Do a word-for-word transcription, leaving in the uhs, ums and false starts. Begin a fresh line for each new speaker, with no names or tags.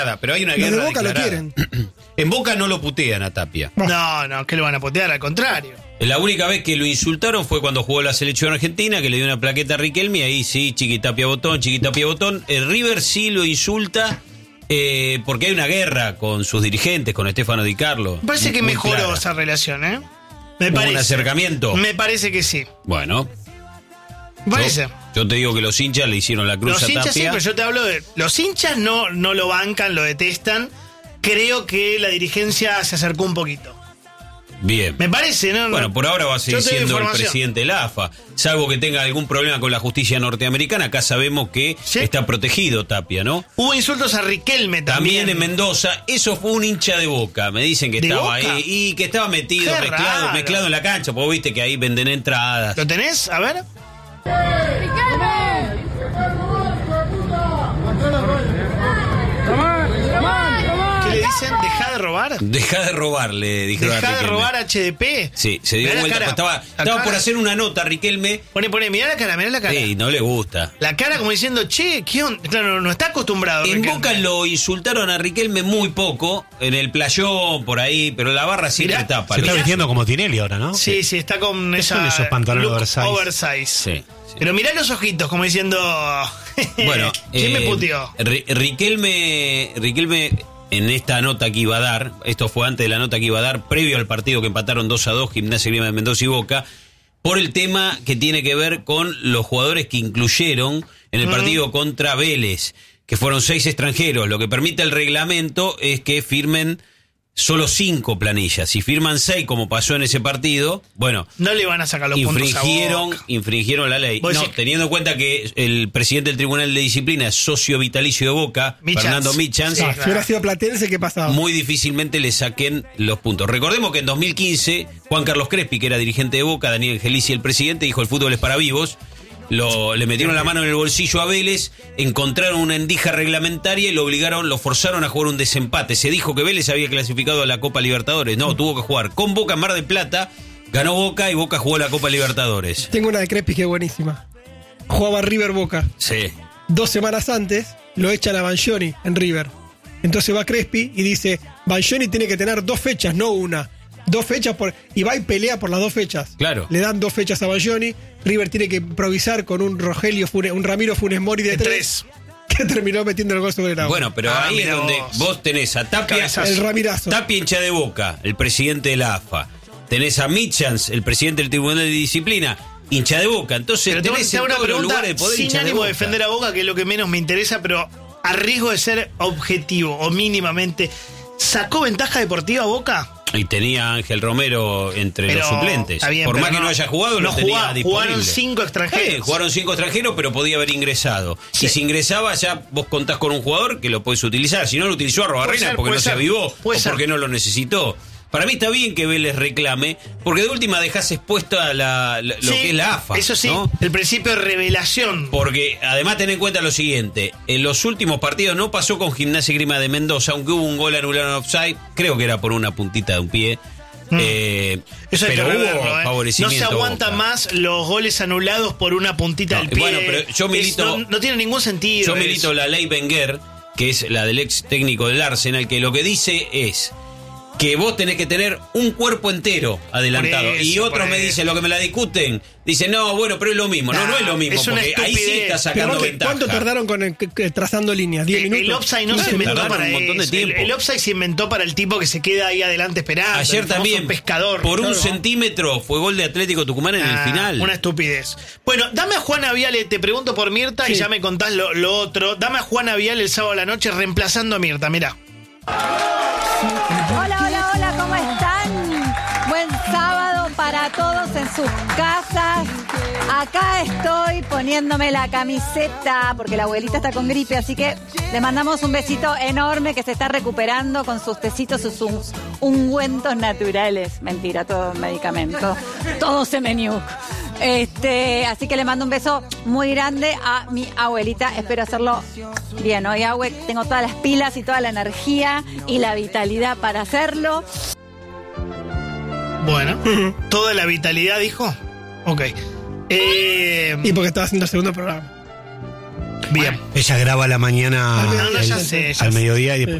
Pero hay una
Los
guerra
de Boca
declarada.
lo quieren.
En Boca no lo putean a Tapia.
No, no, que lo van a putear, al contrario.
La única vez que lo insultaron fue cuando jugó la selección argentina, que le dio una plaqueta a Riquelme, ahí sí, Chiquitapia Botón, Chiquitapia Botón. El River sí lo insulta eh, porque hay una guerra con sus dirigentes, con Estefano Di Carlo.
Me parece que
Muy
mejoró
clara.
esa relación, ¿eh? Me
¿Hubo
parece.
un acercamiento?
Me parece que sí.
Bueno.
Me parece.
Yo, yo te digo que los hinchas le hicieron la cruz
Los
a
hinchas
Tapia.
sí, pero yo te hablo de... Los hinchas no, no lo bancan, lo detestan. Creo que la dirigencia se acercó un poquito.
Bien.
Me parece, ¿no?
Bueno, por ahora va a seguir
Yo te doy
siendo el
información.
presidente de la A F A. Salvo que tenga algún problema con la justicia norteamericana, acá sabemos que
Sí.
está protegido Tapia, ¿no?
Hubo insultos a Riquelme también.
También en Mendoza, eso fue un hincha de Boca. Me dicen que
¿De
estaba
Boca?
ahí y que estaba metido,
Qué
mezclado,
raro.
mezclado en la cancha, porque viste que ahí venden entradas.
¿Lo tenés? A ver. ¿Qué le dicen? ¿Deja de robar?
Deja de robar, le dijeron a
¿Deja de
Riquelme.
robar H D P?
Sí, se dio
Mirá la
vuelta,
cara.
pues estaba,
La
estaba
cara.
por hacer una nota Riquelme.
Pone, pone, mirá la cara, mirá la cara.
Sí, no le gusta.
La cara como diciendo, che, ¿qué onda? Claro, no está acostumbrado.
En
Riquelme.
Boca lo insultaron a Riquelme muy poco, en el playón, por ahí, pero la barra siempre
Mirá,
tapa.
Se está
Mirá.
vistiendo como Tinelli ahora, ¿no?
Sí, sí, está con
¿Qué
esa
son esos pantalones
look
oversize?
oversize.
Sí, sí.
Pero mirá los ojitos, como diciendo...
Bueno,
¿quién me
eh,
puteó?
Ri- Riquelme, Riquelme, en esta nota que iba a dar, esto fue antes de la nota que iba a dar, previo al partido que empataron dos a dos, Gimnasia y Grima de Mendoza y Boca, por el tema que tiene que ver con los jugadores que incluyeron en el
Mm.
partido contra Vélez, que fueron seis extranjeros. Lo que permite el reglamento es que firmen solo cinco planillas. Si firman seis, como pasó en ese partido, bueno,
No le van a sacar los puntos a
infringieron,
Boca.
infringieron la ley.
Vos
No,
decís-
teniendo en cuenta que el presidente del Tribunal de Disciplina es socio vitalicio de Boca,
Michans.
Fernando Michans,
Sí,
Ah,
claro.
si hubiera sido platense, ¿qué pasaba?
muy difícilmente le saquen los puntos. Recordemos que en dos mil quince, Juan Carlos Crespi, que era dirigente de Boca, Daniel Gelici, el presidente, dijo: el fútbol es para vivos. Lo, le metieron la mano en el bolsillo a Vélez, encontraron una endija reglamentaria y lo obligaron, lo forzaron a jugar un desempate. Se dijo que Vélez había clasificado a la Copa Libertadores. No, tuvo que jugar con Boca en Mar del Plata, ganó Boca y Boca jugó la Copa Libertadores.
Tengo una de Crespi que es buenísima. Jugaba River Boca.
Sí.
Dos semanas antes lo echan a Banchoni en River. Entonces va Crespi y dice, Banchoni tiene que tener dos fechas, no una. Dos fechas por y va y pelea por las dos fechas.
Claro.
Le dan dos fechas a Banchoni. River tiene que improvisar con un Rogelio Funes, un Ramiro Funes Mori de
De
tres, que terminó metiendo el gol sobre el agua.
Bueno, pero
Ah,
ahí es
mira
donde
vos.
vos tenés a Tapia,
Cabezazo.
el Ramirazo.
Tapia hincha de Boca, el presidente de la A F A. Tenés a Michans, el presidente del Tribunal de Disciplina, hincha de Boca. Entonces
Pero te
tenés
te hago
en
una
todos los
pregunta
lugares de poder
sin
hinchas de
ánimo de
Boca.
defender a Boca, que es lo que menos me interesa, pero a riesgo de ser objetivo o mínimamente. ¿Sacó ventaja deportiva Boca?
Y tenía a Ángel Romero entre
Pero,
los suplentes.
está bien,
Por
pero
más que
no-
no haya jugado,
no
lo tenía
jugá-
disponible.
jugaron cinco extranjeros.
Eh, jugaron cinco extranjeros, pero podía haber ingresado.
Sí.
Y si ingresaba, ya vos contás con un jugador que lo podés utilizar. Si no lo utilizó a
Puede
Robarrena
ser,
porque
puede
no se
ser,
avivó
puede
o
ser.
porque no lo necesitó. Para mí está bien que Vélez reclame, porque de última dejás expuesta la, la- lo
Sí,
que es la A F A.
Eso sí,
¿no?
el principio de revelación.
Porque además ten en cuenta lo siguiente, en los últimos partidos no pasó con Gimnasia y Grima de Mendoza, aunque hubo un gol anulado en offside, creo que era por una puntita de un pie. Eh,
Eso hay
pero
que
hubo
reverlo, ¿eh? No
favorecimiento
se
a
aguanta
Boca.
más los goles anulados por una puntita
No,
del pie.
bueno, pero yo
Es-
milito-
no, no tiene ningún sentido.
Yo
eso.
milito la ley Wenger, que es la del ex técnico del Arsenal, que lo que dice es que vos tenés que tener un cuerpo entero adelantado.
Por eso,
y otros
por
me
eso.
dicen, lo que me la discuten, dicen, no, bueno, pero es lo mismo. No,
Nah,
no es lo mismo,
es una
porque ahí sí
estupidez.
está
Pero
sacando
¿cuánto,
ventaja.
cuánto tardaron con el- que- que- trazando líneas? ¿diez
El,
minutos?
el offside no
quince
se inventó
tardaron
para
un montón de
eso.
tiempo.
El, el offside se inventó para el tipo que se queda ahí adelante esperando.
Ayer
el famoso
también,
pescador.
por un
Claro.
centímetro, fue gol de Atlético Tucumán en
Ah,
el final.
Una estupidez. Bueno, dame a Juana Viale, te pregunto por Mirta y
Sí.
ya me contás lo, lo otro. Dame a Juana Viale el sábado a la noche reemplazando a Mirta, mirá.
Hola, hola, hola, ¿cómo están? Buen sábado para todos en sus casas. Acá estoy poniéndome la camiseta porque la abuelita está con gripe, así que le mandamos un besito enorme que se está recuperando con sus tecitos, sus un- ungüentos naturales. Mentira, todo medicamento, todo Semeniuk. Este, así que le mando un beso muy grande a mi abuelita. Espero hacerlo bien. Hoy, abue, tengo todas las pilas y toda la energía y la vitalidad para hacerlo.
Bueno, toda la vitalidad, dijo. Ok. Eh,
Y porque estaba haciendo el segundo programa.
Bien.
Ella graba a la mañana,
Al mediodía,
el-
ya sé,
ya
al
sé.
mediodía y después